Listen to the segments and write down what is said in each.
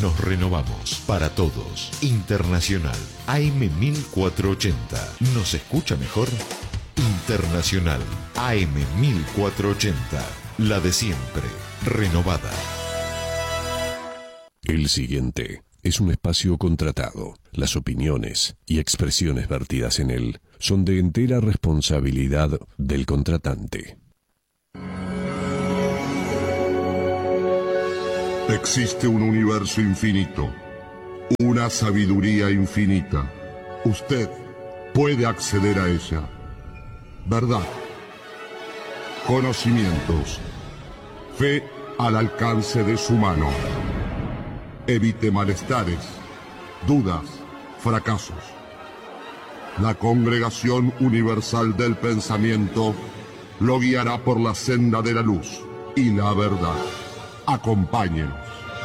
Nos renovamos para todos. Internacional AM 1480. ¿Nos escucha mejor? Internacional AM 1480. La de siempre. Renovada. El siguiente es un espacio contratado. Las opiniones y expresiones vertidas en él son de entera responsabilidad del contratante. Existe un universo infinito, una sabiduría infinita. Usted puede acceder a ella. Verdad, conocimientos, fe al alcance de su mano. Evite malestares, dudas, fracasos. La Congregación Universal del Pensamiento lo guiará por la senda de la luz y la verdad. Acompáñenos.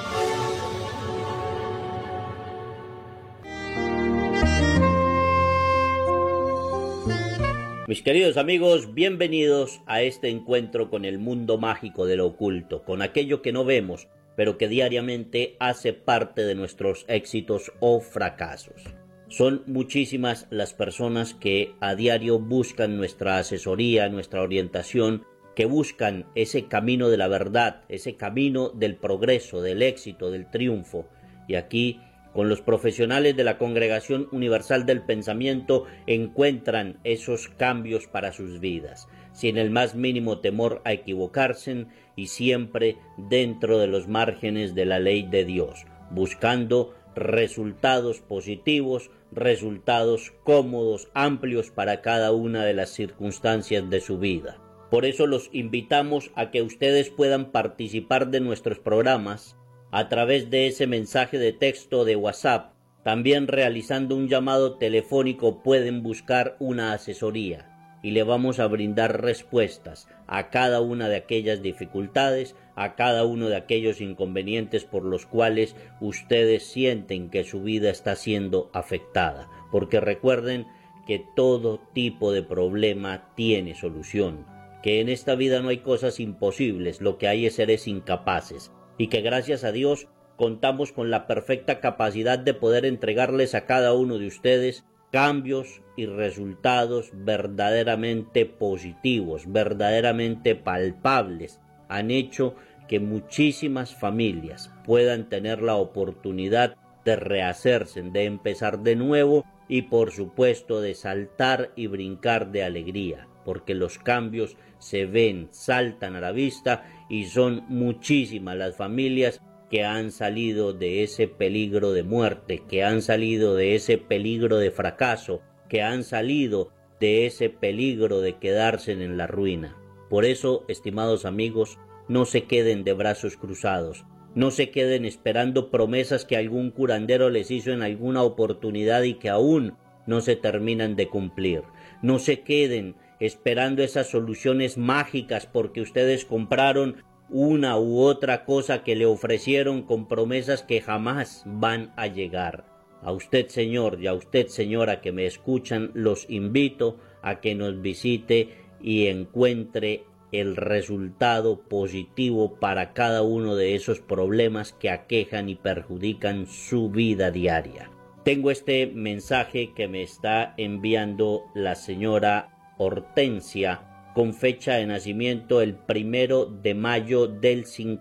Mis queridos amigos, bienvenidos a este encuentro con el mundo mágico de lo oculto, con aquello que no vemos, pero que diariamente hace parte de nuestros éxitos o fracasos. Son muchísimas las personas que a diario buscan nuestra asesoría, nuestra orientación, que buscan ese camino de la verdad, ese camino del progreso, del éxito, del triunfo. Y aquí, con los profesionales de la Congregación Universal del Pensamiento, encuentran esos cambios para sus vidas, sin el más mínimo temor a equivocarse y siempre dentro de los márgenes de la ley de Dios, buscando resultados positivos, resultados cómodos, amplios para cada una de las circunstancias de su vida. Por eso los invitamos a que ustedes puedan participar de nuestros programas a través de ese mensaje de texto de WhatsApp. También realizando un llamado telefónico pueden buscar una asesoría y le vamos a brindar respuestas a cada una de aquellas dificultades, a cada uno de aquellos inconvenientes por los cuales ustedes sienten que su vida está siendo afectada. Porque recuerden que todo tipo de problema tiene solución, que en esta vida no hay cosas imposibles, lo que hay es seres incapaces, y que gracias a Dios contamos con la perfecta capacidad de poder entregarles a cada uno de ustedes cambios y resultados verdaderamente positivos, verdaderamente palpables. Han hecho que muchísimas familias puedan tener la oportunidad de rehacerse, de empezar de nuevo y por supuesto de saltar y brincar de alegría, porque los cambios se ven, saltan a la vista y son muchísimas las familias que han salido de ese peligro de muerte, que han salido de ese peligro de fracaso, que han salido de ese peligro de quedarse en la ruina. Por eso, estimados amigos, no se queden de brazos cruzados, no se queden esperando promesas que algún curandero les hizo en alguna oportunidad y que aún no se terminan de cumplir. No se queden esperando esas soluciones mágicas porque ustedes compraron una u otra cosa que le ofrecieron con promesas que jamás van a llegar. A usted, señor, y a usted, señora, que me escuchan, los invito a que nos visite y encuentre el resultado positivo para cada uno de esos problemas que aquejan y perjudican su vida diaria. Tengo este mensaje que me está enviando la señora Hortensia, con fecha de nacimiento el 1 de mayo del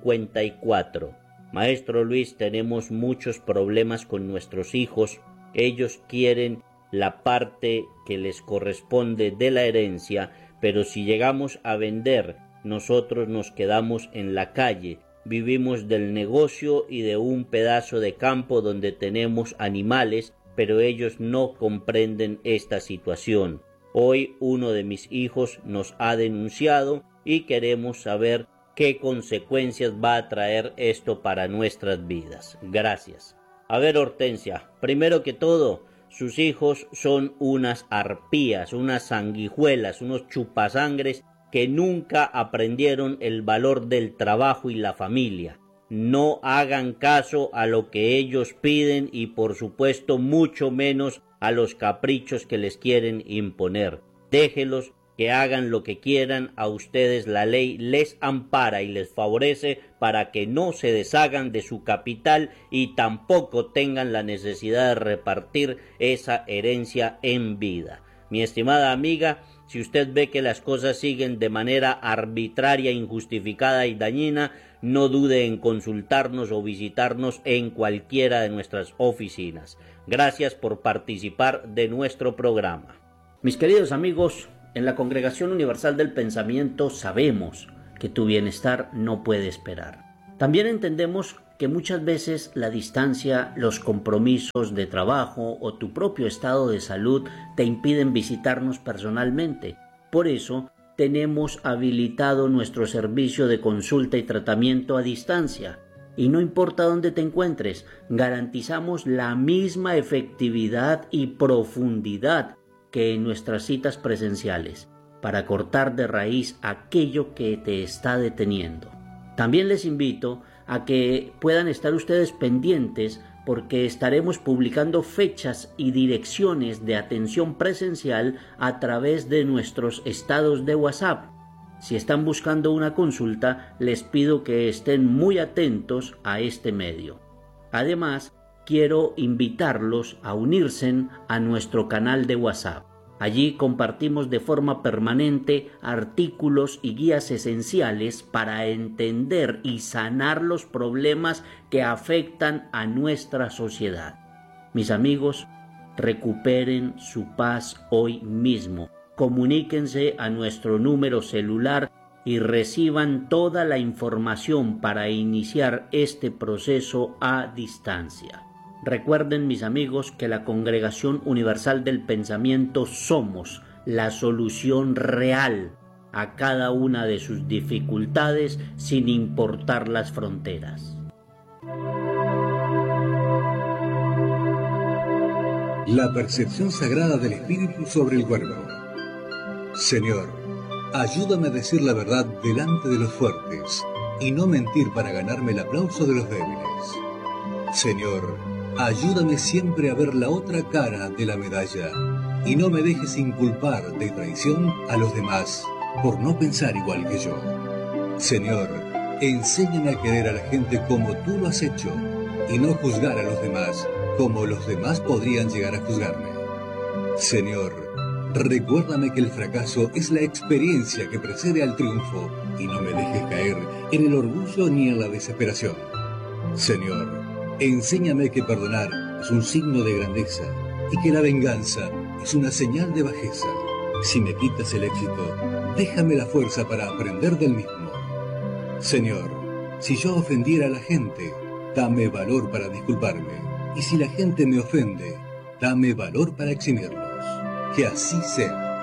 54. Maestro Luis, tenemos muchos problemas con nuestros hijos. Ellos quieren la parte que les corresponde de la herencia, pero si llegamos a vender, nosotros nos quedamos en la calle. Vivimos del negocio y de un pedazo de campo donde tenemos animales, pero ellos no comprenden esta situación. Hoy uno de mis hijos nos ha denunciado y queremos saber qué consecuencias va a traer esto para nuestras vidas. Gracias. A ver, Hortensia, primero que todo, sus hijos son unas arpías, unas sanguijuelas, unos chupasangres que nunca aprendieron el valor del trabajo y la familia. No hagan caso a lo que ellos piden y por supuesto mucho menos a los caprichos que les quieren imponer. Déjelos que hagan lo que quieran, a ustedes la ley les ampara y les favorece para que no se deshagan de su capital y tampoco tengan la necesidad de repartir esa herencia en vida. Mi estimada amiga, si usted ve que las cosas siguen de manera arbitraria, injustificada y dañina, no dude en consultarnos o visitarnos en cualquiera de nuestras oficinas. Gracias por participar de nuestro programa. Mis queridos amigos, en la Congregación Universal del Pensamiento sabemos que tu bienestar no puede esperar. También entendemos que muchas veces la distancia, los compromisos de trabajo o tu propio estado de salud te impiden visitarnos personalmente. Por eso, tenemos habilitado nuestro servicio de consulta y tratamiento a distancia. Y no importa dónde te encuentres, garantizamos la misma efectividad y profundidad que en nuestras citas presenciales, para cortar de raíz aquello que te está deteniendo. También les invito a que puedan estar ustedes pendientes porque estaremos publicando fechas y direcciones de atención presencial a través de nuestros estados de WhatsApp. Si están buscando una consulta, les pido que estén muy atentos a este medio. Además, quiero invitarlos a unirse a nuestro canal de WhatsApp. Allí compartimos de forma permanente artículos y guías esenciales para entender y sanar los problemas que afectan a nuestra sociedad. Mis amigos, recuperen su paz hoy mismo. Comuníquense a nuestro número celular y reciban toda la información para iniciar este proceso a distancia. Recuerden, mis amigos, que la Congregación Universal del Pensamiento somos la solución real a cada una de sus dificultades sin importar las fronteras. La percepción sagrada del espíritu sobre el cuerpo. Señor, ayúdame a decir la verdad delante de los fuertes y no mentir para ganarme el aplauso de los débiles. Señor, ayúdame siempre a ver la otra cara de la medalla y no me dejes inculpar de traición a los demás por no pensar igual que yo. Señor, enséñame a querer a la gente como tú lo has hecho y no juzgar a los demás como los demás podrían llegar a juzgarme. Señor, recuérdame que el fracaso es la experiencia que precede al triunfo y no me dejes caer en el orgullo ni en la desesperación. Señor, enséñame que perdonar es un signo de grandeza y que la venganza es una señal de bajeza. Si me quitas el éxito, déjame la fuerza para aprender del mismo. Señor, si yo ofendiera a la gente, dame valor para disculparme. Y si la gente me ofende, dame valor para eximirlos. Que así sea.